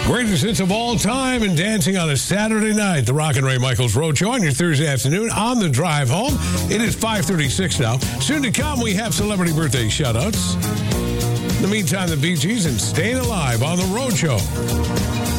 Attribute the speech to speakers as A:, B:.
A: Greatest hits of all time and dancing on a Saturday night. The Rock and Ray Michaels Roadshow on your Thursday afternoon on the drive home. It is 5:36 now. Soon to come, we have celebrity birthday shout-outs. In the meantime, the Bee Gees and Staying Alive on the Roadshow.